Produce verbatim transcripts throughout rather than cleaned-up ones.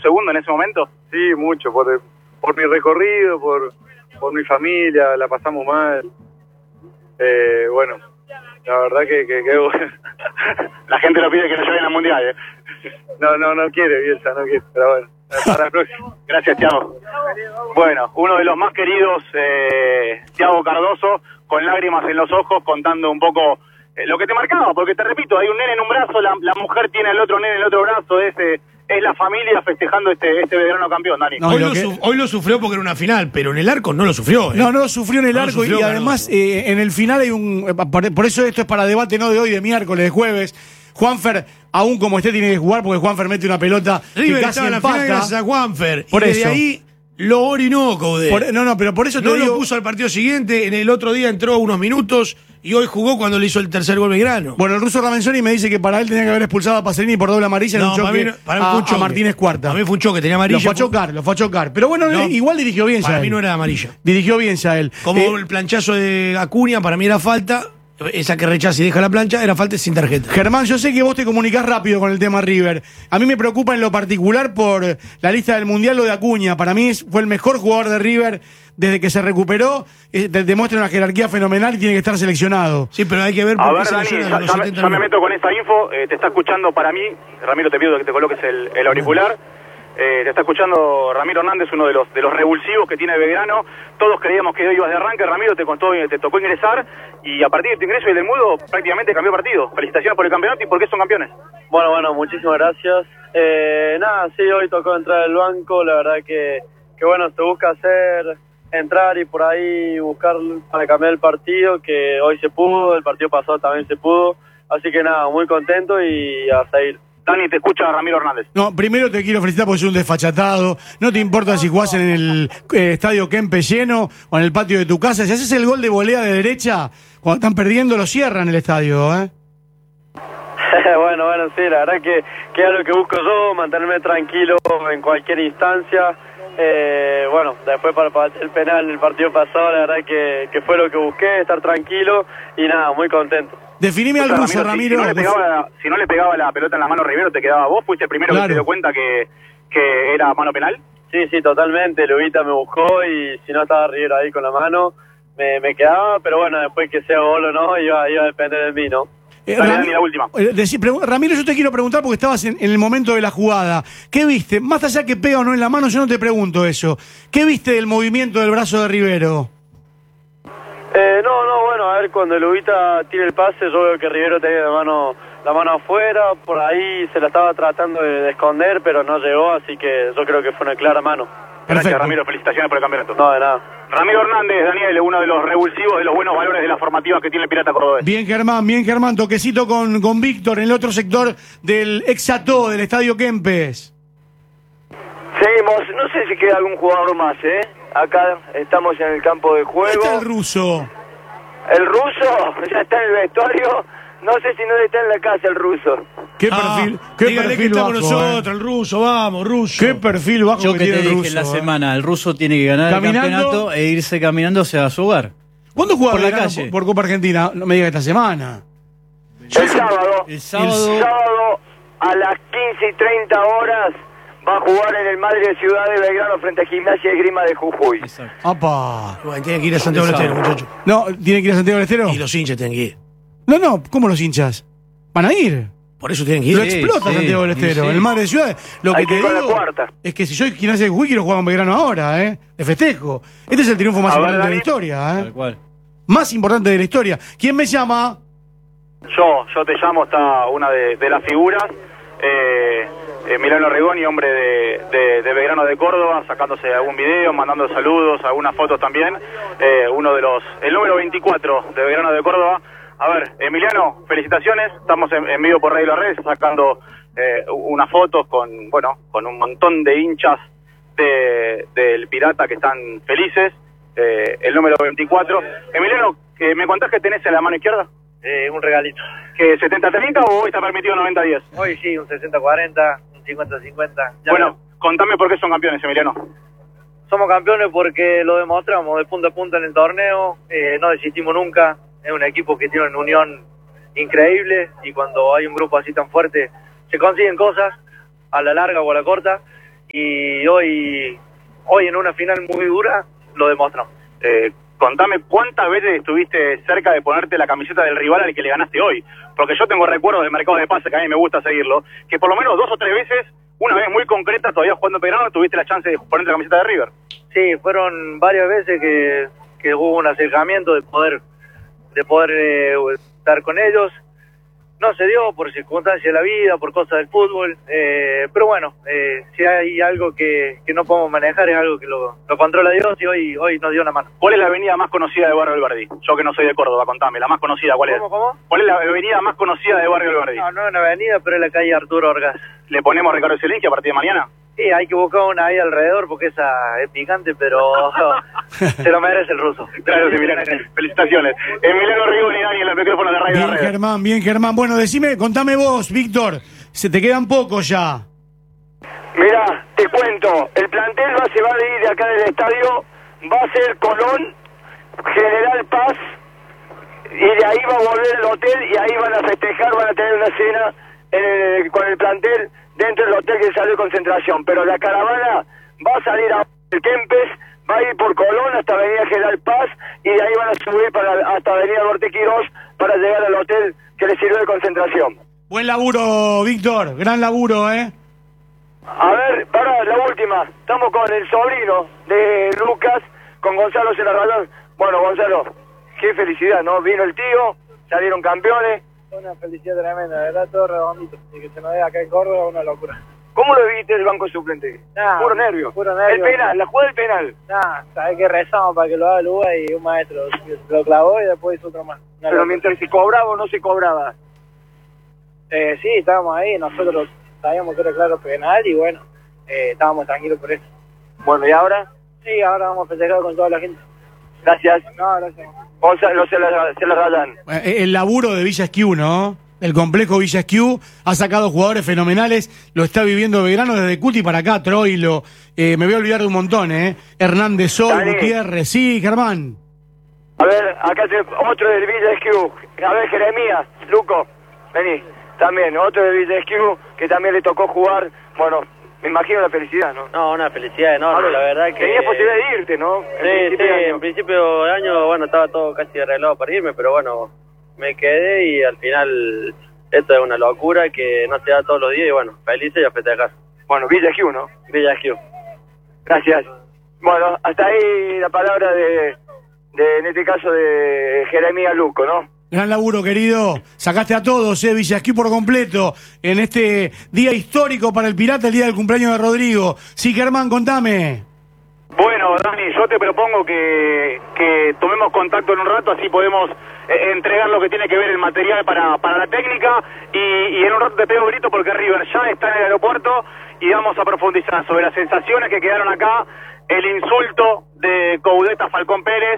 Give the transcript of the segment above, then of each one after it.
segundo en ese momento? Sí, mucho, por, por mi recorrido, por, por mi familia, la pasamos mal. Eh, bueno, la verdad que... que, que la gente lo pide que lo lleven al Mundial, ¿eh? No, no, no quiere, Bielsa, no quiere, pero bueno, para la próxima. Gracias, Thiago. Bueno, uno de los más queridos, eh, Thiago Cardoso, con lágrimas en los ojos, contando un poco eh, lo que te marcaba, porque te repito, hay un nene en un brazo, la, la mujer tiene al otro nene en el otro brazo, ese... es la familia festejando este este Belgrano campeón, Dani. No, hoy, lo que... hoy lo sufrió porque era una final, pero en el arco no lo sufrió. ¿eh? No, no lo sufrió en el no arco sufrió, y además eh, en el final hay un... Por, por eso esto es para debate no de hoy, de miércoles, de jueves. Juanfer, aún como esté, tiene que jugar porque Juanfer mete una pelota River que casi estaba en la empata. final gracias a Juanfer. Por y desde eso. ahí lo orinó, Coudet. Por, no, no, pero por eso te no digo... lo puso al partido siguiente, en el otro día entró unos minutos y hoy jugó cuando le hizo el tercer gol Belgrano. Bueno, el ruso Ramenzoni me dice que para él tenía que haber expulsado a Pacerini por doble amarilla en no, un choque, para mí, no, para mí a, fue un choque a Martínez Cuarta. Para mí fue un choque, tenía amarilla. Lo fue a chocar, lo fue a chocar. Pero bueno, no, igual dirigió bien Para ya mí él. no era amarilla. Dirigió bien ya él. Como Eh, el planchazo de Acuña, para mí era falta. Esa que rechaza y deja la plancha, era falta sin tarjeta. Germán, yo sé que vos te comunicás rápido con el tema River. A mí me preocupa en lo particular por la lista del Mundial lo de Acuña. Para mí es, fue el mejor jugador de River desde que se recuperó. Eh, te, demuestra una jerarquía fenomenal y tiene que estar seleccionado. Sí, pero hay que ver por A qué ver, se Dani, lesiona ya, a los ya me, setenta ya me minutos. meto con esta info. Eh, te está escuchando para mí. Ramiro, te pido que te coloques el, el auricular. Eh, te está escuchando Ramiro Hernández, uno de los de los revulsivos que tiene Belgrano. Todos creíamos que hoy ibas de arranque. Ramiro, te contó, te tocó ingresar y a partir de tu ingreso y del mudo prácticamente cambió partido. Felicitaciones por el campeonato y por qué son campeones. Bueno, bueno, muchísimas gracias. Eh, nada, sí, hoy tocó entrar al banco. La verdad que, que bueno, se busca hacer, entrar y por ahí buscar para cambiar el partido, que hoy se pudo, el partido pasado también se pudo. Así que nada, muy contento y a seguir. Dani, te escucha Ramiro Hernández. No, primero te quiero felicitar porque sos un desfachatado. No te importa si jugás en el eh, estadio Kempe lleno o en el patio de tu casa. Si haces el gol de volea de derecha, cuando están perdiendo, lo cierran el estadio, ¿eh? bueno, bueno, sí, la verdad que, que es lo que busco yo, mantenerme tranquilo en cualquier instancia. Eh, bueno, después para, para el penal el partido pasado, la verdad que, que fue lo que busqué, estar tranquilo y nada, muy contento. Definime al ruso, Ramiro. Si, si, no le pegaba la, si no le pegaba la pelota en la mano Rivero, ¿te quedaba vos? ¿Fuiste el primero Claro. que se dio cuenta que, que era mano penal? Sí, sí, totalmente. Lubita me buscó y si no estaba Rivero ahí con la mano, me, me quedaba, pero bueno, después que sea gol o no, iba, iba a depender de mí, ¿no? Eh, Dale, Ram- Dani, la última. eh, decí- pregu- Ramiro, yo te quiero preguntar porque estabas en, en el momento de la jugada. ¿Qué viste? Más allá que pega o no en la mano, yo no te pregunto eso. ¿Qué viste del movimiento del brazo de Rivero? Eh, no, no, bueno, a ver, cuando Lubita tira el pase, yo veo que Rivero tenía la mano, la mano afuera, por ahí se la estaba tratando de, de esconder, pero no llegó, así que yo creo que fue una clara mano. Gracias, Perfecto. Ramiro. Felicitaciones por el campeonato. No, de nada. Ramiro Hernández, Daniel, uno de los revulsivos de los buenos valores de las formativas que tiene el Pirata Cordobés. Bien, Germán, bien, Germán. Toquecito con, con Víctor en el otro sector del Exató, del Estadio Kempes. Seguimos, no sé si queda algún jugador más, ¿eh? Acá estamos en el campo de juego. ¿Dónde está el ruso? El ruso ya está en el vestuario. No sé si no está en la casa el ruso. ¿Qué Ah, perfil, qué dígale perfil que está bajo, con eh. nosotros, el ruso, vamos, ruso. Qué perfil bajo Yo que que tiene te el dije ruso. en la eh. semana, el ruso tiene que ganar Caminando. el campeonato e irse caminando hacia su hogar. ¿Cuándo juega Por la Belgrano calle. por, por Copa Argentina? No me digas esta semana. El sábado, El el sábado, sábado a las quince y treinta horas va a jugar en el Madre de Ciudad de Belgrano frente a Gimnasia y Grima de Jujuy. exacto. ¡Apa! Bueno, tiene que ir a Santiago del Estero, muchachos. No, ¿tiene que ir a Santiago del Estero? Y los hinchas tienen que ir. No, no, ¿cómo los hinchas? ¿Van a ir? Por eso tienen que ir. Lo Sí, explota sí, Santiago del sí, Estero, sí. el Madre de Ciudad. Lo Hay que que te ir con la digo cuarta. es que si yo Gimnasia de Jujuy quiero jugar con Belgrano ahora, ¿eh? De festejo. Este es el triunfo más A ver, importante de la Dani. historia, ¿eh? Tal cual. Más importante de la historia. ¿Quién me llama? Yo, yo te llamo, está una de, de las figuras, eh, eh, Milano Rigoni, hombre de, de, de Belgrano de Córdoba, sacándose algún video, mandando saludos, algunas fotos también, eh, uno de los, el número veinticuatro de Belgrano de Córdoba. A ver, Emiliano, felicitaciones, estamos en, en vivo por Radio La Red, sacando eh, unas fotos con, bueno, con un montón de hinchas de, del Pirata que están felices, eh, el número veinticuatro. Emiliano, que ¿me contás que tenés en la mano izquierda? Eh, un regalito. ¿Que setenta treinta o hoy está permitido noventa diez? Hoy sí, un sesenta cuarenta, un cincuenta cincuenta. Bueno, contame por qué son campeones, Emiliano. Somos campeones porque lo demostramos de punta a punta en el torneo, eh, no desistimos nunca, es un equipo que tiene una unión increíble y cuando hay un grupo así tan fuerte se consiguen cosas a la larga o a la corta y hoy, hoy en una final muy dura lo demostró. Eh, contame, ¿cuántas veces estuviste cerca de ponerte la camiseta del rival al que le ganaste hoy? Porque yo tengo recuerdos del mercado de pases, que a mí me gusta seguirlo, que por lo menos dos o tres veces, una vez muy concreta, todavía jugando en Belgrano, tuviste la chance de ponerte la camiseta de River. Sí, fueron varias veces que, que hubo un acercamiento de poder, de poder eh, estar con ellos. No se dio por circunstancias de la vida, por cosas del fútbol, eh, pero bueno, eh, si hay algo que, que no podemos manejar es algo que lo, lo controla Dios y hoy hoy nos dio una mano. ¿Cuál es la avenida más conocida de Barrio Alberdi? Yo que no soy de Córdoba, contame, la más conocida, ¿cuál es? ¿Cómo, cómo? ¿Cuál es la avenida más conocida de Barrio Alberdi? No, no es una avenida, pero es la calle Arturo Orgaz. ¿Le ponemos Ricardo Zielinski a partir de mañana? Sí, hay que buscar una ahí alrededor porque esa es picante, pero se lo merece el ruso. Claro, sí, mirá, felicitaciones. Emiliano Rigoni y Daniel, el micrófono de Radio Bien, La Red. Germán, bien, Germán. Bueno, decime, contame vos, Víctor. Se te quedan pocos ya. Mirá, te cuento, el plantel va, se va a ir de acá del estadio, va a ser Colón, General Paz, y de ahí va a volver al hotel y ahí van a festejar, van a tener una cena eh, con el plantel dentro del hotel que salió de concentración, pero la caravana va a salir a el Kempes, va a ir por Colón hasta Avenida General Paz y de ahí van a subir para hasta Avenida Norte Quirós para llegar al hotel que les sirvió de concentración. Buen laburo, Víctor. Gran laburo, ¿eh? A ver, para la última, estamos con el sobrino de Lucas, con Gonzalo Celarrayón. Bueno, Gonzalo, qué felicidad, ¿no? Vino el tío, salieron campeones. Una felicidad tremenda, de verdad, todo redondito. Y que se nos dé acá en Córdoba una locura. ¿Cómo lo viste el banco suplente? Nah, puro nervio. Puro nervio. El penal, la jugada del penal. Nah, sabés que rezamos para que lo haga Luga y un maestro lo clavó y después hizo otro más. Una Pero locura. mientras se cobraba o no se cobraba. Eh, sí, estábamos ahí, nosotros sabíamos que era claro penal y bueno, eh, estábamos tranquilos por eso. Bueno, ¿y ahora? Sí, ahora vamos a festejar con toda la gente. Gracias. No, gracias. Gonzalo Celarrayón. Eh, El laburo de Villa Esquiú, ¿no? El complejo Villa Esquiú ha sacado jugadores fenomenales, lo está viviendo Belgrano desde Cuti para acá, Troilo, eh, me voy a olvidar de un montón, ¿eh? Hernández Sol, Dale. Gutiérrez, sí, Germán. A ver, acá te, otro del Villa Esquiú. A ver, Jeremías, Luco, vení. También, otro del Villa Esquiú que también le tocó jugar. Bueno, me imagino la felicidad, ¿no? No, una felicidad enorme, la verdad que... Tenías posibilidad de irte, ¿no? Sí, sí, en principio de año, bueno, estaba todo casi arreglado para irme, pero bueno, me quedé y al final esto es una locura que no se da todos los días y bueno, felices y a festejar. Bueno, Villa Esquiú, ¿no? Villa Esquiú. Gracias. Bueno, hasta ahí la palabra de, de en este caso, de Jeremías Luco, ¿no? Gran laburo, querido. Sacaste a todos, eh, Villa Esquiú por completo, en este día histórico para el Pirata, el día del cumpleaños de Rodrigo. Sí, Germán, contame. Bueno, Dani, yo te propongo que, que tomemos contacto en un rato, así podemos eh, entregar lo que tiene que ver el material para, para la técnica y, y en un rato te pego grito porque River ya está en el aeropuerto y vamos a profundizar sobre las sensaciones que quedaron acá, el insulto de Coudet a Falcón Pérez,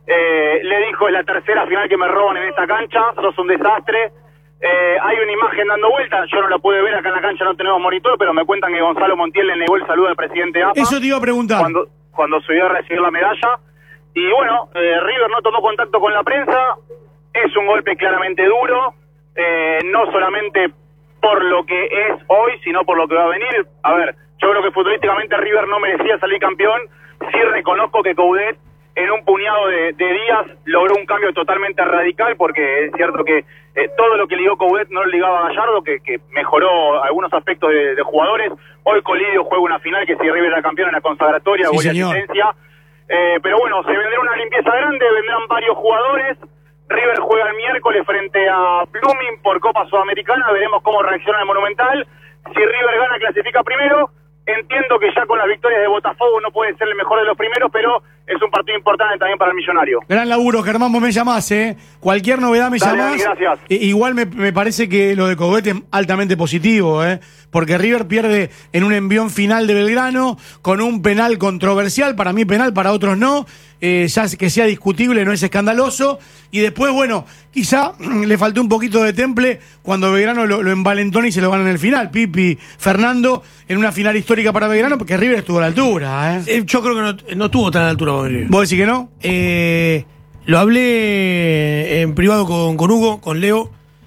eh, le dijo: es la tercera final que me roban en esta cancha, sos un desastre. Eh, hay una imagen dando vueltas, yo no la pude ver acá en la cancha, no tenemos monitor, pero me cuentan que Gonzalo Montiel le negó el saludo al presidente A P A. Eso te iba a preguntar. Cuando, cuando subió a recibir la medalla. Y bueno, eh, River no tomó contacto con la prensa, es un golpe claramente duro, eh, no solamente por lo que es hoy, sino por lo que va a venir. A ver, yo creo que futbolísticamente River no merecía salir campeón, sí reconozco que Coudet en un puñado de, de días logró un cambio totalmente radical, porque es cierto que eh, todo lo que ligó Coudet no lo ligaba a Gallardo, que, que mejoró algunos aspectos de, de jugadores. Hoy Colidio juega una final que si River era campeón en la consagratoria, Sí, gol y señor. asistencia. Eh, pero bueno, se vendrá una limpieza grande, vendrán varios jugadores. River juega el miércoles frente a Blooming por Copa Sudamericana, veremos cómo reacciona el Monumental. Si River gana, clasifica primero. Entiendo que ya con las victorias de Botafogo no puede ser el mejor de los primeros, pero es un partido importante también para el Millonario. Gran laburo, Germán, vos me llamás, ¿eh? Cualquier novedad me Dale, llamás. Dani, gracias. I- igual me, me parece que lo de Coudet es altamente positivo, ¿eh? Porque River pierde en un envión final de Belgrano con un penal controversial, para mí penal, para otros no. Eh, ya que sea discutible, no es escandaloso. Y después, bueno, quizá le faltó un poquito de temple cuando Belgrano lo, lo envalentona y se lo gana en el final. Pipi, Fernando, en una final histórica para Belgrano, porque River estuvo a la altura, ¿eh? Eh, yo creo que no, no estuvo tan a la altura con River. ¿Vos decís que no? Eh, lo hablé en privado con, con Hugo, con Leo.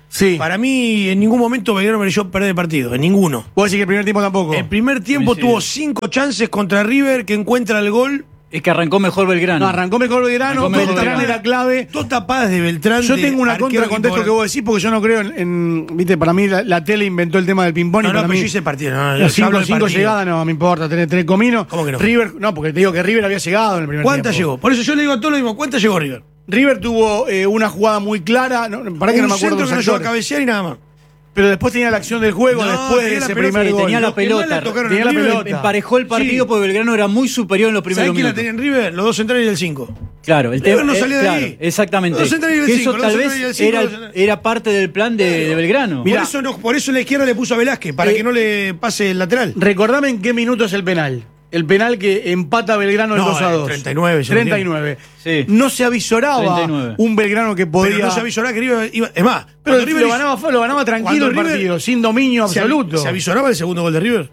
Sí. Para mí, en ningún momento Belgrano mereció perder el partido, en ninguno. ¿Vos decís que el primer tiempo tampoco? El primer tiempo Coincido. tuvo cinco chances contra River, que encuentra el gol. Es que arrancó mejor Belgrano. No, arrancó mejor Belgrano, Arrancó mejor Beltrán Belgrano. era clave. Dos tapadas de Beltrán. Yo de tengo una arquero contra con esto equipo- que vos decís, porque yo no creo en. en- Viste, para mí la, la tele inventó el tema del ping-pong. No, y no, para pero mí, yo hice el partido. No, yo las cinco, hablo del cinco partido. llegadas no me importa, tener tres cominos. ¿Cómo que no? River, no, porque te digo que River había llegado en el primer ¿Cuántas tiempo. llegó? Por eso yo le digo a todos lo mismo. ¿Cuántas llegó River? Tuvo tuvo eh, una jugada muy clara, no, para que Un no me acuerdo centro los que no llegó a actores. cabecear y nada más. Pero después tenía la acción del juego, No, después de tenía la ese pelota, primer Sí, gol. tenía la Lo que más pelota. le tocaron Tenía a la River, pelota. Emparejó el partido Sí. porque Belgrano era muy superior en los primeros ¿Sabés quién la minutos. tenía en River? Los dos centrales y el cinco. Claro, el River tema no salía de claro, ahí. exactamente. Los centrales y el Que cinco, eso los tal centrales vez y el cinco, era, los centrales. era parte del plan de, de Belgrano. Mirá. Por eso, no, por eso la izquierda le puso a Velázquez, para Eh, que no le pase el lateral. Recordame en qué minuto es el penal. El penal que empata Belgrano el No, dos a dos. treinta y nueve, segundo treinta y nueve. Sí. No se avisoraba treinta y nueve. un Belgrano que podía. Pero no se avisoraba que River iba. Es más, Pero cuando River lo hizo- ganaba, lo ganaba tranquilo el cuando River- partido, sin dominio se avi- absoluto. ¿Se avisoraba el segundo gol de River?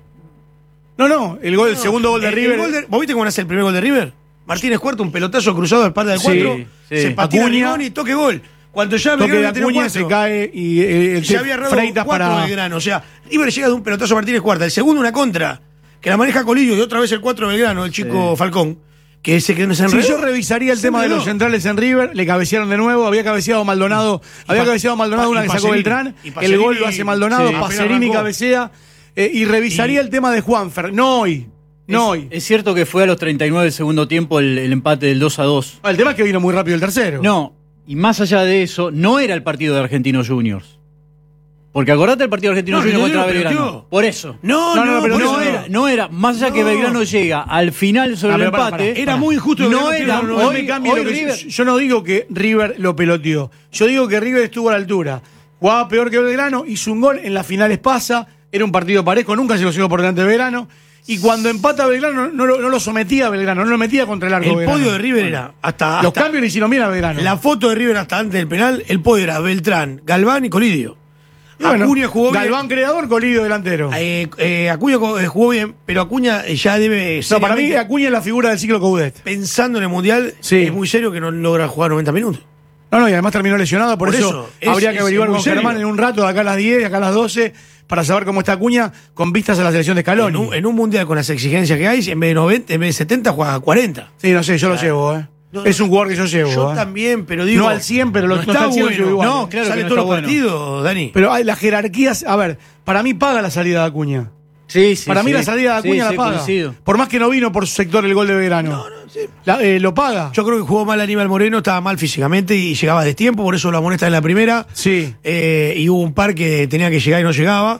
No, no, el gol, el segundo gol de El- el River. gol de- ¿Vos viste cómo nace el primer gol de River? Martínez Cuarto, un pelotazo cruzado al espalda del Sí, cuatro. sí. Se patina Acuña. Rigoni y toque gol. Cuando ya toque de Belgrano tenía Acuña cuatro. se cae y eh, el Ya había errado Freitas cuatro para. Belgrano. O sea, River llega de un pelotazo a Martínez Cuarta. El segundo, una contra, que la maneja Colillo y otra vez el cuatro Belgrano, el chico Sí. Falcón, que se que se Si enredó. yo revisaría el Se tema de enredó. los centrales en River, le cabecearon de nuevo, había cabeceado Maldonado, Y había Pa- cabeceado Maldonado Pa- una y que sacó Pacerini. Beltrán, Y el Pacerini, gol lo hace Maldonado, sí, apenas Pacerini arrancó. cabecea, eh, y revisaría Y- el tema de Juanfer, no hoy, no es, hoy. es cierto que fue a los treinta y nueve del segundo tiempo el, el empate del dos a dos. Ah, el tema es que vino muy rápido el tercero. No, y más allá de eso, no era el partido de Argentinos Juniors. Porque acordate el partido de Argentinos No, Juniors no, contra no, pero Belgrano. tío. Por eso. No, No, no, no, pero por no, eso era, no era, más allá que No. Belgrano llega al final sobre Ah, el pero pará, empate. pará. Era muy injusto que No Belgrano era, tuviera- No, no hoy- me cambie hoy lo que- River- yo no digo que River lo peloteó. Yo digo que River estuvo a la altura. Jugaba peor que Belgrano, hizo un gol, en las finales pasa, era un partido parejo, nunca se lo llevó por delante de Belgrano. Y cuando empata Belgrano, no, lo, no lo sometía a Belgrano, no lo metía contra el arco. El Belgrano. podio de River era hasta, Los hasta- cambios le hicieron bien a Belgrano. la foto de River hasta antes del penal, el podio era Beltrán, Galván y Colidio. Y bueno, Acuña jugó bien. Galván creador, Colidio delantero. Eh, eh, Acuña co- eh, jugó bien, pero Acuña eh, ya debe. No, para mí seriamente, Acuña es la figura del ciclo Coudet. pensando en el mundial, Sí. es muy serio que no logra jugar noventa minutos. No, no, y además terminó lesionado, por, Por eso, eso, es- habría que es- averiguar es muy con serio. Germán en un rato, de acá a las diez, de acá a las doce, para saber cómo está Acuña con vistas a la selección de En Scaloni. un, en un mundial con las exigencias que hay, en vez de noventa, en vez de setenta, juega a cuarenta. Sí, no sé, yo lo llevo, ¿eh? No, es un jugador que yo llevo. Yo ¿eh? también, pero digo. No al cien, pero lo- no está al cien, lo llevo igual. No, claro Sale que no todos está los bueno. partidos, Dani. Pero hay las jerarquías, a ver, para mí paga la salida de Acuña. Sí, sí, para mí sí. la salida de Acuña Sí, la sí, paga. coincido. Por más que no vino por su sector el gol de Belgrano. No, no, sí. La- eh, lo paga. Yo creo que jugó mal Aníbal Moreno, estaba mal físicamente y llegaba a destiempo, por eso lo amonesta en la primera. Sí. Eh, y hubo un par que tenía que llegar y no llegaba.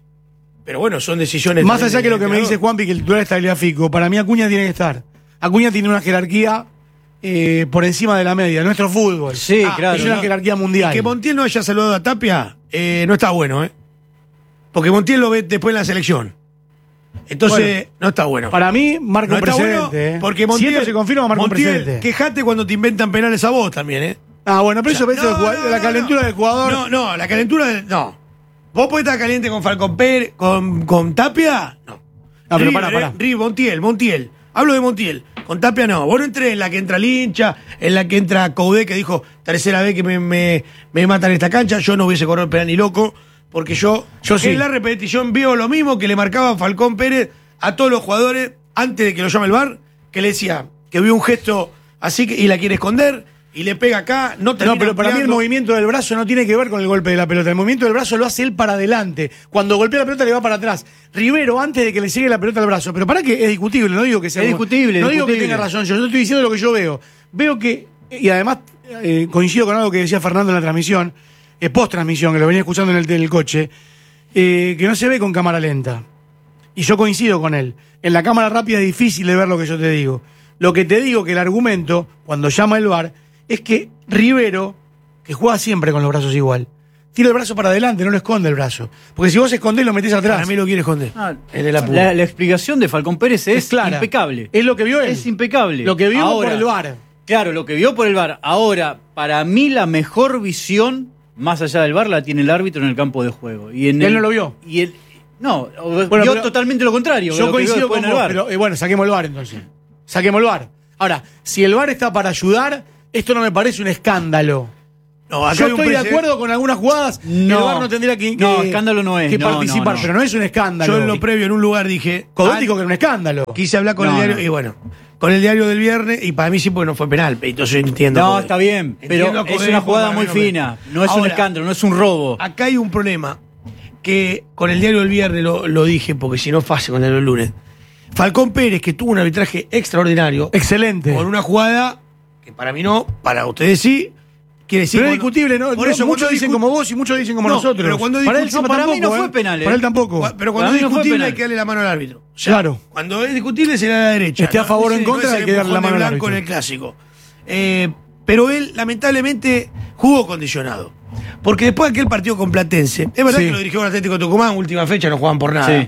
Pero bueno, son decisiones. Más también allá que del lo que me dice entrenador. Juanpi, que el titular está Fico, para mí Acuña tiene que estar. Acuña tiene una jerarquía eh, por encima de la media, nuestro fútbol. Sí, Ah, claro. es una ¿no? jerarquía mundial. Que Montiel no haya saludado a Tapia, eh, no está bueno, ¿eh? Porque Montiel lo ve después en la selección. Entonces, Bueno, no está bueno. Para mí, marca no un está precedente. bueno ¿eh? porque Montiel, si esto se confirma, marca un Montiel, precedente. quejate cuando te inventan penales a vos también, ¿eh? Ah, bueno, pero eso, O sea, eso no, de jugar- no, la no, calentura no. del jugador. No, no, la calentura del. No. ¿Vos podés estar caliente con Falcón Pérez, con, con Tapia? No. Ah, pero River, pará, pará. eh, River, Montiel, Montiel. Hablo de Montiel. Con Tapia no. Vos no entrés en la que entra el hincha, en la que entra Coudet, que dijo tercera vez que me, me, me matan esta cancha. Yo no hubiese corrido el penal ni loco, porque yo, Yo sí. en la repetición veo lo mismo que le marcaba Falcón Pérez a todos los jugadores antes de que lo llame el V A R, que le decía que vio un gesto así que, y la quiere esconder. Y le pega acá, no termina No, pero para mí el ampliando. movimiento del brazo no tiene que ver con el golpe de la pelota. El movimiento del brazo lo hace él para adelante. Cuando golpea la pelota le va para atrás. Rivero, antes de que le llegue la pelota al brazo. Pero para que es discutible, no digo que sea. Es discutible, No digo que discutible. tenga razón yo. Yo estoy diciendo lo que yo veo. Veo que, y además eh, coincido con algo que decía Fernando en la transmisión, eh, post transmisión, que lo venía escuchando en el, en el coche, eh, que no se ve con cámara lenta. Y yo coincido con él. En la cámara rápida es difícil de ver lo que yo te digo. Lo que te digo que el argumento, cuando llama el V A R, es que Rivero, que juega siempre con los brazos igual, tira el brazo para adelante, no lo esconde el brazo. Porque si vos escondés, lo metés atrás. Para mí lo quiere esconder. Ah, En el apuro. la, la explicación de Falcón Pérez es, Es clara. impecable. Es lo que vio él. Es impecable. Lo que vio Ahora, por el V A R. Claro, lo que vio por el V A R. Ahora, para mí la mejor visión, más allá del V A R, la tiene el árbitro en el campo de juego. Y en Él el- no lo vio. Y él, no, Bueno, vio pero- totalmente lo contrario. de Yo lo que vio coincido después con en el vos, V A R. pero eh, bueno, saquemos el V A R entonces. Saquemos el V A R. Ahora, si el V A R está para ayudar, esto no me parece un escándalo. No, acá Yo hay un estoy de precedente. acuerdo con algunas jugadas que No. el V A R no tendría que, No, que- escándalo no es. que No, no, participar, no. pero no es un escándalo. Yo en lo previo, en un lugar, dije. Codot ah, dijo que era un escándalo. Quise hablar con No, el diario no. y bueno, con el diario del viernes y para mí sí porque no fue penal. Entonces yo entiendo. No, Codé. está bien, Entiendo pero a Codé, es una jugada para muy mí no me- fina. No es un Ahora, escándalo, no es un robo. Acá hay un problema que con el diario del viernes lo, lo dije porque si no fácil con el del lunes. Falcón Pérez, que tuvo un arbitraje extraordinario, Excelente. por una jugada que para mí no, para ustedes sí, quiere decir. Pero es cuando- discutible, ¿no? Por eso, muchos cuando dicen discu- como vos y muchos dicen como No, nosotros. pero cuando para él, discutimos- sí, para mí tampoco, no fue ¿eh? penal, ¿eh? Para él tampoco. Cu- Pero cuando Para es mí no fue discutible penal. hay que darle la mano al árbitro. O sea, Claro. Cuando es discutible se le da a la derecha. Esté a favor o en Ese- contra, ese hay que darle la empujón de mano al blanco en árbitro. el clásico. Eh, pero él, lamentablemente, jugó condicionado. Porque después de aquel partido con Platense, es verdad Sí. que lo dirigió el Atlético de Tucumán, última fecha, no jugaban por nada. Sí.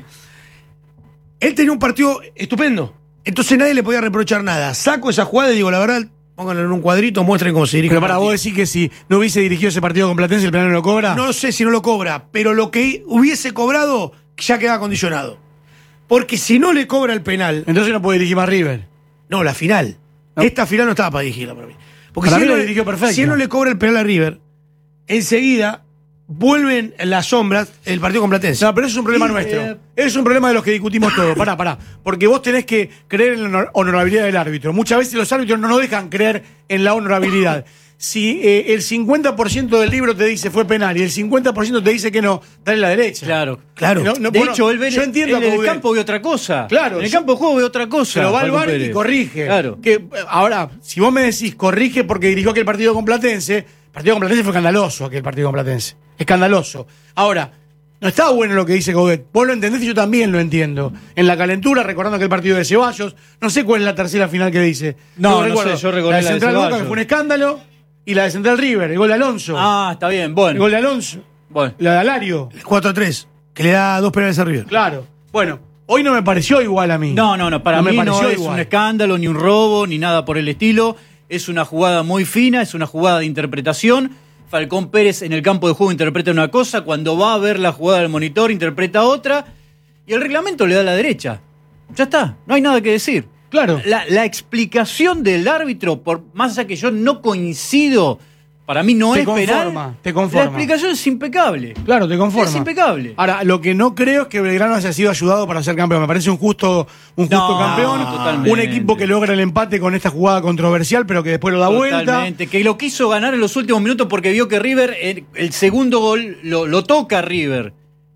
Él tenía un partido estupendo. Entonces nadie le podía reprochar nada. Saco esa jugada y digo, la verdad, pónganlo en un cuadrito, muestren cómo se dirige. Pero el para partido. vos decir que si no hubiese dirigido ese partido con Platense, el penal no lo cobra. No sé si no lo cobra, pero lo que hubiese cobrado ya queda condicionado. Porque si no le cobra el penal, Entonces no puede dirigir más River. no, la final. No. Esta final no estaba para dirigirla para mí. Porque Para si, mí él la no, dirigió perfecta. si él no le cobra el penal a River, enseguida vuelven las sombras el partido con Platense. No, pero eso es un problema Y, nuestro. eh, Es un problema de los que discutimos todo. Pará, pará. Porque vos tenés que creer en la honor- honorabilidad del árbitro. Muchas veces los árbitros no nos dejan creer en la honorabilidad. Si eh, el cincuenta por ciento del libro te dice fue penal y el cincuenta por ciento te dice que no, dale la derecha. Claro. Claro. No, no, de bueno, hecho, él ve, yo entiendo él a en el Coudet. campo ve otra cosa. Claro, En el yo- campo de juego ve otra cosa. Pero va al Falcón bar y Pérez. corrige. Claro. Que, eh, ahora, si vos me decís corrige porque dirigió aquel partido con Platense, el partido con Platense fue escandaloso, aquel partido con Platense. Escandaloso. Ahora, no está bueno lo que dice Coudet. Vos lo entendés y yo también lo entiendo. En la calentura, recordando aquel partido de Ceballos, no sé cuál es la tercera final que dice. No, no recuerdo. sé, yo recordé la de la de Central Boca, Ceballos. que fue un escándalo, y la de Central River, el gol de Alonso. Ah, está bien. El Bueno. gol de Alonso. bueno. La de Alario. El cuatro a tres, que le da dos penales a River. Claro. Bueno, hoy no me pareció igual a mí. No, no, no. Para No me mí no pareció es igual. un escándalo, ni un robo, ni nada por el estilo. Es una jugada muy fina, es una jugada de interpretación. Falcón Pérez en el campo de juego interpreta una cosa, cuando va a ver la jugada del monitor interpreta otra, y el reglamento le da la derecha. Ya está, no hay nada que decir. Claro. La, la explicación del árbitro, por más allá que yo no coincido, para mí no Te es conforma, penal. te conforma. La explicación es impecable. Claro, te conforma. Es impecable. Ahora, lo que no creo es que Belgrano haya sido ayudado para ser campeón. Me parece un justo, un justo No, campeón. totalmente. Un equipo que logra el empate con esta jugada controversial, pero que después lo da vuelta. Totalmente, que lo quiso ganar en los últimos minutos porque vio que River, el, el segundo gol lo, lo toca River.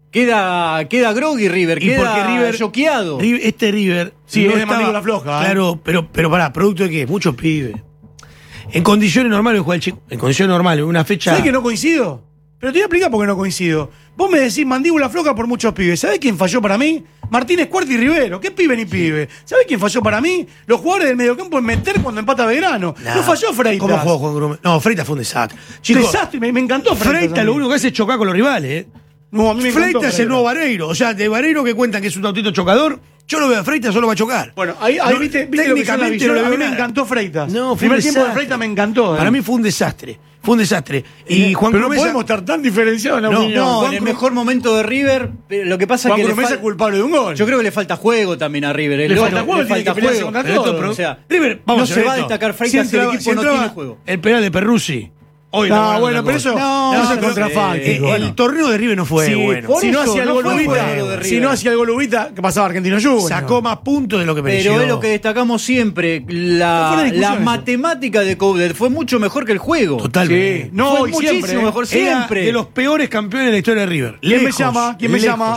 Queda, queda groggy River, Y queda porque River- choqueado. River- Este River. Sí, es de estaba- mandíbula floja, ¿eh? Claro, pero, pero pará, ¿producto de qué? Muchos pibes. En condiciones normales juega el chico. En condiciones normales, una fecha. ¿Sabés que no coincido? Pero te voy a explicar por qué no coincido. Vos me decís mandíbula floja por muchos pibes. ¿Sabés quién falló para mí? Martínez Cuarta y Rivero. ¿Qué pibe ni pibe? ¿Sabés quién falló para mí? Los jugadores del mediocampo en meter cuando empata Belgrano. Nah. No falló Freitas. ¿Cómo jugó Juan Grume? No, Freitas fue un desastre. Chicos, Desastre, me, me encantó Freitas. Freitas a mí. lo único que hace es chocar con los rivales, ¿eh? No, a mí me encantó Freitas es el Freitas. nuevo Vareiro. O sea, de Vareiro que cuentan que es un autito chocador, yo lo veo a Freitas, solo va a chocar. Bueno, ahí, ahí No, viste, viste lo que son las técnicamente visiones. no le A mí veo me nada. encantó Freitas. No, fue un Primer tiempo de desastre. Freitas me encantó. ¿eh? Para mí fue un desastre. Fue un desastre. Y Juan Pero no Crumesa- podemos estar tan diferenciados en la No, opinión. No, Juan en el Cru- mejor momento de River, pero lo que pasa Juan es que le Crumesa fal- es culpable de un gol. yo creo que le falta juego también a River. Le falta juego, tiene que pelearse contra Pero esto, todo. pero- O sea, River, vamos no a ser se va a esto. destacar Freitas si el entraba- equipo no entraba tiene juego. El penal de Perruzzi. Hoy No, estamos hablando bueno, de pero otra eso cosa. no, no, es pero, contrafáctico. Eh, el torneo de River no fue Sí, bueno. por si no eso, hacía el no gol fue Ubita, bueno de si River. no hacía el gol Ubita, ¿qué pasaba? Argentino Junior. Sacó más puntos de lo que mereció. Pero es lo que destacamos siempre, No fue una la, discusión la eso. matemática de Coudet fue mucho mejor que el juego. Totalmente. Sí. No, Fue y muchísimo siempre, ¿eh? mejor Era siempre. de los peores campeones de la historia de River. ¿Quién me Lejos, llama? ¿Quién me lejos. llama?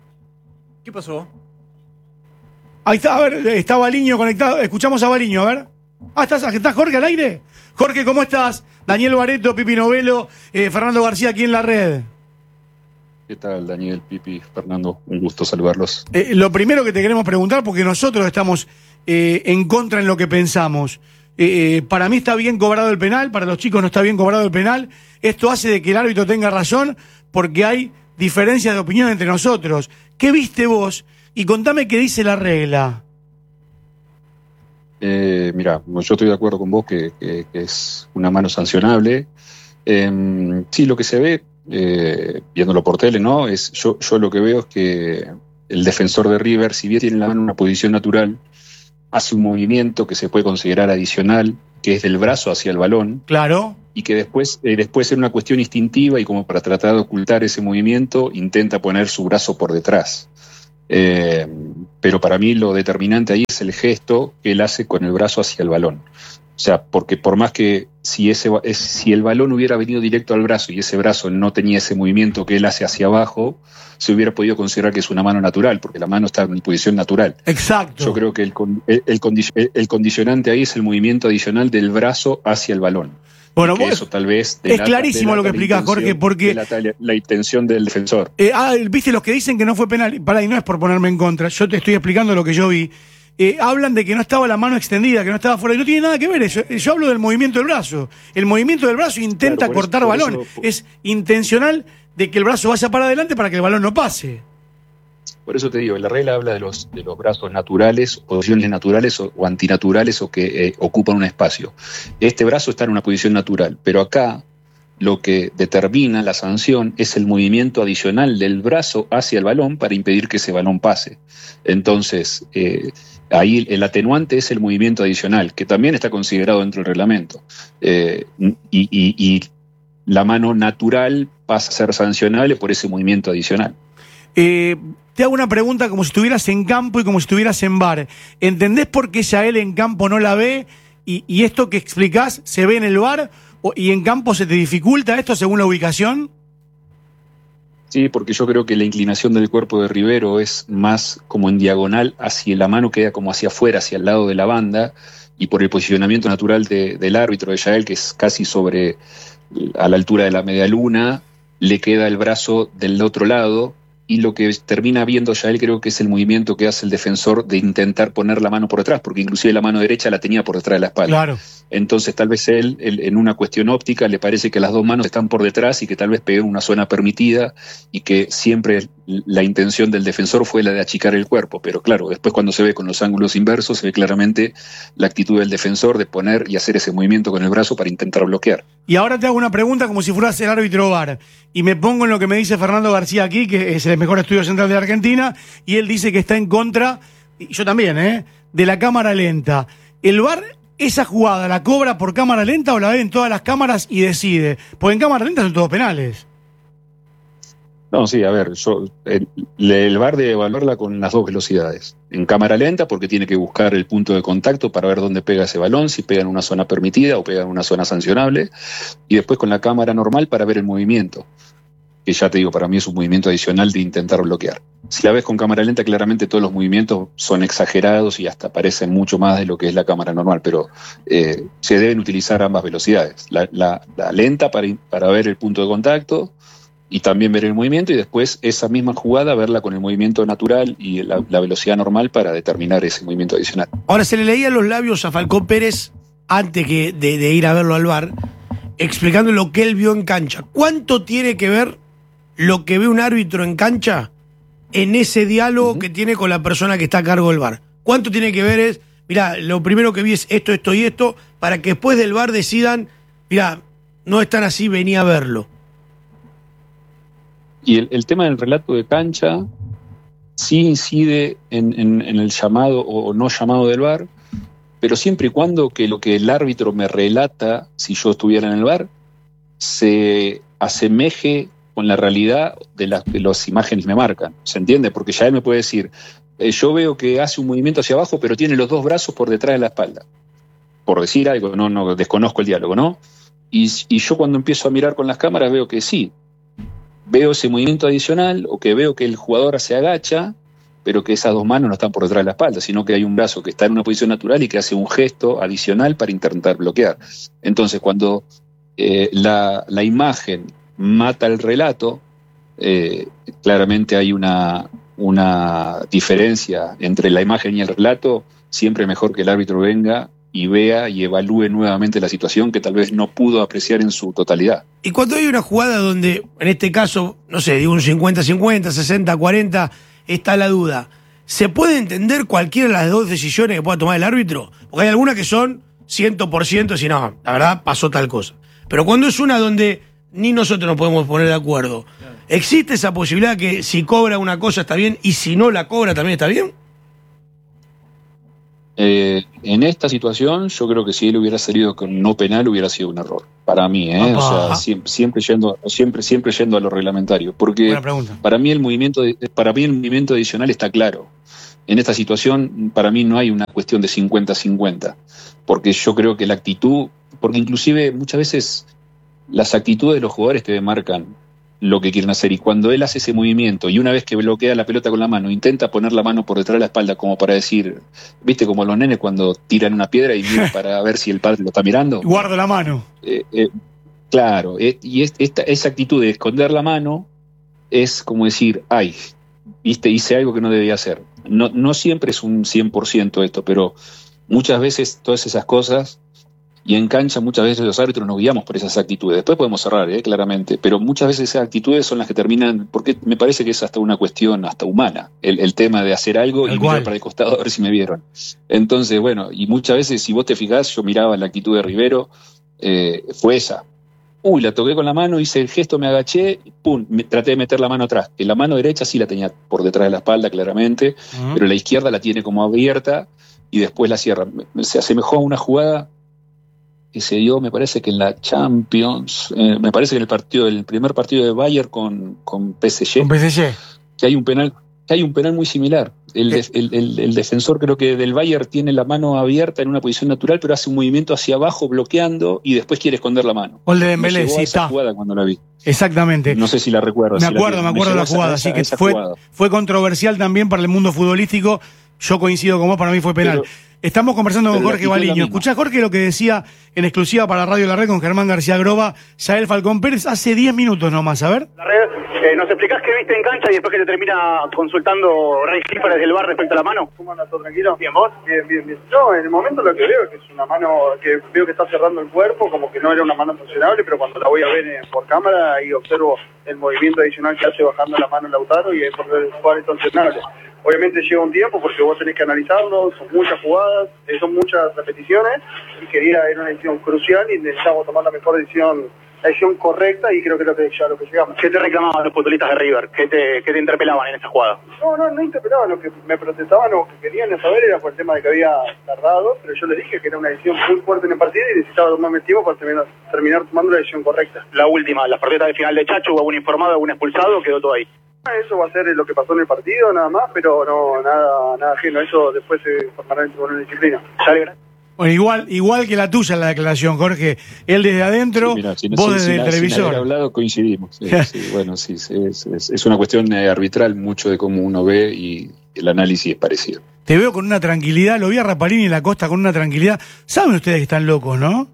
¿Qué pasó? Ahí está, a ver, está Baliño conectado. Escuchamos a Baliño, a ver. Ah, ¿estás, ¿estás Jorge al aire? Jorge, ¿cómo estás? Daniel Bareto, Pipi Novelo, eh, Fernando García aquí en la red. ¿Qué tal, Daniel, Pipi, Fernando? Un gusto saludarlos. Eh, lo primero que te queremos preguntar, porque nosotros estamos eh, en contra en lo que pensamos. Eh, eh, para mí está bien cobrado el penal, para los chicos no está bien cobrado el penal. Esto hace de que el árbitro tenga razón porque hay diferencias de opinión entre nosotros. ¿Qué viste vos? Y contame qué dice la regla. Eh, mira, yo estoy de acuerdo con vos que, que- que es una mano sancionable. Eh, sí, lo que se ve, eh, viéndolo por tele, ¿no? Es, yo, yo lo que veo es que el defensor de River, si bien tiene la mano en una posición natural, hace un movimiento que se puede considerar adicional, que es del brazo hacia el balón, Claro. y que después, eh, después en una cuestión instintiva y como para tratar de ocultar ese movimiento, intenta poner su brazo por detrás. Eh, pero para mí lo determinante ahí es el gesto que él hace con el brazo hacia el balón. O sea, porque por más que si, ese, si el balón hubiera venido directo al brazo y ese brazo no tenía ese movimiento que él hace hacia abajo, se hubiera podido considerar que es una mano natural, porque la mano está en posición natural. Exacto. Yo creo que el, el, el, condic- el condicionante ahí es el movimiento adicional del brazo hacia el balón. Bueno, que vos, eso tal vez es clarísimo lo que explicás, Jorge, porque la, la intención del defensor. Eh, ah, viste los que dicen que no fue penal, pará, y no es por ponerme en contra, yo te estoy explicando lo que yo vi. Eh, hablan de que no estaba la mano extendida, que no estaba fuera, y no tiene nada que ver eso. Yo hablo del movimiento del brazo. El movimiento del brazo intenta claro, cortar eso, balón. Eso, por... Es intencional de que el brazo vaya para adelante para que el balón no pase. Por eso te digo, la regla habla de los, de los brazos naturales, posiciones naturales o, o antinaturales o que eh, ocupan un espacio. Este brazo está en una posición natural, pero acá lo que determina la sanción es el movimiento adicional del brazo hacia el balón para impedir que ese balón pase. Entonces, eh, ahí el atenuante es el movimiento adicional, que también está considerado dentro del reglamento. Eh, y, y, y la mano natural pasa a ser sancionable por ese movimiento adicional. Eh, te hago una pregunta como si estuvieras en campo y como si estuvieras en V A R. ¿Entendés por qué Yael en campo no la ve y, y esto que explicás se ve en el V A R o, y en campo se te dificulta esto según la ubicación? Sí, porque yo creo que la inclinación del cuerpo de Rivero es más como en diagonal, hacia la mano queda como hacia afuera, hacia el lado de la banda, y por el posicionamiento natural de, del árbitro de Yael, que es casi sobre, a la altura de la media luna, le queda el brazo del otro lado, y lo que termina viendo Yael creo que es el movimiento que hace el defensor de intentar poner la mano por detrás, porque inclusive la mano derecha la tenía por detrás de la espalda. Claro. Entonces tal vez él, él, en una cuestión óptica, le parece que las dos manos están por detrás y que tal vez pegue en una zona permitida y que siempre la intención del defensor fue la de achicar el cuerpo. Pero claro, después cuando se ve con los ángulos inversos, se ve claramente la actitud del defensor de poner y hacer ese movimiento con el brazo para intentar bloquear. Y ahora te hago una pregunta como si fueras el árbitro V A R. Y me pongo en lo que me dice Fernando García aquí, que es el mejor estudio central de la Argentina, y él dice que está en contra, y yo también, ¿eh?, de la cámara lenta. ¿El V A R esa jugada la cobra por cámara lenta o la ve en todas las cámaras y decide? Porque en cámara lenta son todos penales. No, sí, a ver, yo, el, el V A R debe evaluarla con las dos velocidades. En cámara lenta, porque tiene que buscar el punto de contacto para ver dónde pega ese balón, si pega en una zona permitida o pega en una zona sancionable, y después con la cámara normal para ver el movimiento, que ya te digo, para mí es un movimiento adicional de intentar bloquear. Si la ves con cámara lenta, claramente todos los movimientos son exagerados y hasta parecen mucho más de lo que es la cámara normal, pero eh, se deben utilizar ambas velocidades. La, la, la lenta para, para ver el punto de contacto y también ver el movimiento, y después esa misma jugada verla con el movimiento natural y la, la velocidad normal para determinar ese movimiento adicional. Ahora, se le leía los labios a Falcón Pérez antes que de, de ir a verlo al V A R, explicando lo que él vio en cancha. ¿Cuánto tiene que ver lo que ve un árbitro en cancha en ese diálogo uh-huh. que tiene con la persona que está a cargo del V A R? ¿Cuánto tiene que ver es, mirá, lo primero que vi es esto, esto y esto, para que después del V A R decidan, mirá, no es tan así, venía a verlo? Y el, el tema del relato de cancha sí incide en, en, en el llamado o no llamado del V A R, pero siempre y cuando que lo que el árbitro me relata, si yo estuviera en el V A R, se asemeje con la realidad de, la, de las imágenes me marcan. ¿Se entiende? Porque ya él me puede decir, eh, yo veo que hace un movimiento hacia abajo, pero tiene los dos brazos por detrás de la espalda. Por decir algo, no, no desconozco el diálogo, ¿no? Y, y yo cuando empiezo a mirar con las cámaras veo que sí, veo ese movimiento adicional, o que veo que el jugador se agacha, pero que esas dos manos no están por detrás de la espalda, sino que hay un brazo que está en una posición natural y que hace un gesto adicional para intentar bloquear. Entonces, cuando eh, la, la imagen mata el relato, eh, claramente hay una, una diferencia entre la imagen y el relato. Siempre mejor que el árbitro venga y vea y evalúe nuevamente la situación que tal vez no pudo apreciar en su totalidad. Y cuando hay una jugada donde, en este caso, no sé, digo un cincuenta cincuenta, sesenta cuarenta, está la duda, ¿se puede entender cualquiera de las dos decisiones que pueda tomar el árbitro? Porque hay algunas que son cien por ciento, si no, la verdad pasó tal cosa. Pero cuando es una donde ni nosotros nos podemos poner de acuerdo, ¿existe esa posibilidad que si cobra una cosa está bien y si no la cobra también está bien? Eh, en esta situación, yo creo que si él hubiera salido con no penal hubiera sido un error. Para mí, ¿eh? O sea, siempre, siempre yendo, siempre, siempre yendo a lo reglamentario. Porque para mí el movimiento, para mí el movimiento adicional está claro. En esta situación, para mí no hay una cuestión de cincuenta cincuenta. Porque yo creo que la actitud, porque inclusive muchas veces las actitudes de los jugadores te demarcan lo que quieren hacer, y cuando él hace ese movimiento y una vez que bloquea la pelota con la mano intenta poner la mano por detrás de la espalda como para decir, viste, como los nenes cuando tiran una piedra y miran para ver si el padre lo está mirando, guardo la mano, eh, eh, claro, eh, y es, esta, esa actitud de esconder la mano es como decir, ay, viste, hice algo que no debía hacer. No, no siempre es un cien por ciento esto, pero muchas veces todas esas cosas. Y en cancha muchas veces los árbitros nos guiamos por esas actitudes. Después podemos cerrar, ¿eh? Claramente, pero muchas veces esas actitudes son las que terminan, porque me parece que es hasta una cuestión hasta humana, el, el tema de hacer algo y mirar para el costado a ver si me vieron. Entonces, bueno, y muchas veces, si vos te fijás, yo miraba la actitud de Rivero, eh, fue esa. Uy, la toqué con la mano, hice el gesto, me agaché, pum, me, traté de meter la mano atrás. Que la mano derecha sí la tenía por detrás de la espalda, claramente, uh-huh. pero la izquierda la tiene como abierta y después la cierra. Se asemejó a una jugada que se dio, me parece que en la Champions, eh, me parece que en el partido, el primer partido de Bayern con, con P S G, con P S G, que hay un penal, que hay un penal muy similar. El, de, el, el, el defensor creo que del Bayern tiene la mano abierta en una posición natural, pero hace un movimiento hacia abajo bloqueando y después quiere esconder la mano. Gol de Dembélé, sí, está. Jugada cuando la vi. Exactamente. No sé si la recuerdo. Me si acuerdo, la me acuerdo de la jugada, así que fue, fue controversial también para el mundo futbolístico. Yo coincido con vos, para mí fue penal. Pero, Estamos conversando con Jorge Valiño. Escuchá, Jorge, lo que decía en exclusiva para Radio La Red con Germán García Groba, Yael Falcón Pérez, hace diez minutos nomás, a ver. La Red, eh, ¿nos explicás qué viste en cancha y después que te termina consultando Rey Gil desde el bar respecto a la mano? ¿Cómo andas, todo tranquilo? Bien, ¿vos? Bien, bien, bien. Yo, en el momento lo que veo es que es una mano que veo que está cerrando el cuerpo, como que no era una mano sancionable, pero cuando la voy a ver eh, por cámara, ahí observo el movimiento adicional que hace bajando la mano Lautaro y es por el cual es sancionable. Obviamente lleva un tiempo porque vos tenés que analizarlo, son muchas jugadas, eh, son muchas repeticiones y quería era una decisión crucial y necesitamos tomar la mejor decisión, la decisión correcta y creo que es lo que ya lo que llegamos. ¿Qué te reclamaban los futbolistas de River? ¿Qué te, qué te interpelaban en esa jugada? No, no, no interpelaban, lo que me protestaban o que querían saber era por el tema de que había tardado, pero yo les dije que era una decisión muy fuerte en el partido y necesitaba tomarme tiempo para terminar, terminar tomando la decisión correcta. La última, la partida de final de Chacho, ¿hubo algún informado, algún expulsado? ¿Quedó todo ahí? Eso va a ser lo que pasó en el partido, nada más, pero no nada nada ajeno. Eso después se formará en tribunal de disciplina. Bueno, igual igual que la tuya la declaración, Jorge. Él desde adentro, sí, mirá, si no, vos si, desde si el la, televisor. Sin haber hablado coincidimos. Sí, sí, bueno, sí, sí es, es, es una cuestión arbitral mucho de cómo uno ve y el análisis es parecido. Te veo con una tranquilidad, lo vi a Rapalini en la costa con una tranquilidad. Saben ustedes que están locos, ¿no?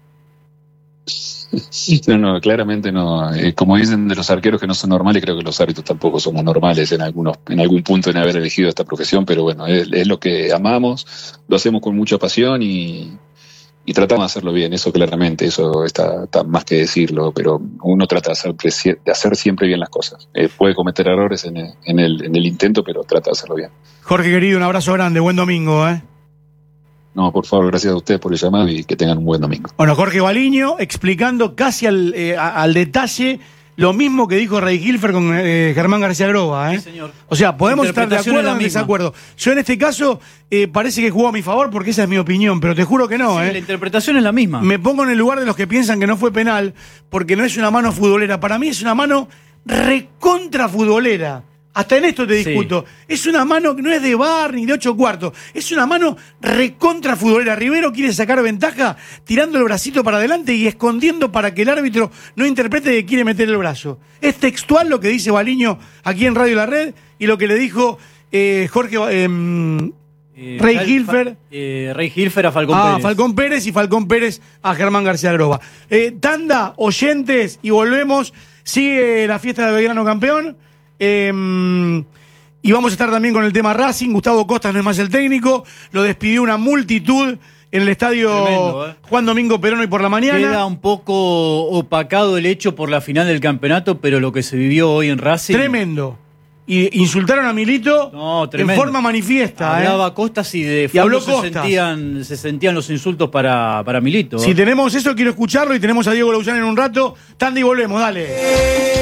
No, no, claramente no. Eh, como dicen de los arqueros que no son normales, creo que los árbitros tampoco somos normales en algunos, en algún punto en haber elegido esta profesión, pero bueno, es, es lo que amamos, lo hacemos con mucha pasión y, y tratamos de hacerlo bien, eso claramente, eso está, está más que decirlo, pero uno trata de hacer, de hacer siempre bien las cosas. Eh, puede cometer errores en el, en, el, en el intento, pero trata de hacerlo bien. Jorge querido, un abrazo grande, buen domingo, ¿eh? No, por favor, gracias a ustedes por el llamado y que tengan un buen domingo. Bueno, Jorge Valiño explicando casi al, eh, al detalle lo mismo que dijo Rey Gilfer con eh, Germán García Groba, ¿eh? Sí, señor. O sea, podemos estar de acuerdo o en desacuerdo. Yo en este caso eh, parece que jugó a mi favor porque esa es mi opinión, pero te juro que no, sí, ¿eh? La interpretación es la misma. Me pongo en el lugar de los que piensan que no fue penal porque no es una mano futbolera. Para mí es una mano recontra futbolera. Hasta en esto te discuto. Sí. Es una mano que no es de bar ni de ocho cuartos. Es una mano recontra futbolera. Rivero quiere sacar ventaja tirando el bracito para adelante y escondiendo para que el árbitro no interprete que quiere meter el brazo. Es textual lo que dice Valiño aquí en Radio La Red y lo que le dijo eh, Jorge eh, eh, Rey Gilfer. Eh, Rey Gilfer a Falcón ah, Pérez. A Falcón Pérez y Falcón Pérez a Germán García Groba. Eh, tanda, oyentes y volvemos. Sigue la fiesta de Belgrano campeón. Eh, y vamos a estar también con el tema Racing. Gustavo Costas no es más el técnico. Lo despidió una multitud en el estadio Tremendo, ¿eh? Juan Domingo Perón hoy por la mañana. Queda un poco opacado el hecho por la final del campeonato, pero lo que se vivió hoy en Racing. Tremendo. Y insultaron a Milito no, en forma manifiesta. Hablaba ¿eh? Costas y de y habló se Costas. sentían, se sentían los insultos para, para Milito. Si tenemos eso, quiero escucharlo y tenemos a Diego Lauzán en un rato. Tanda y volvemos, dale.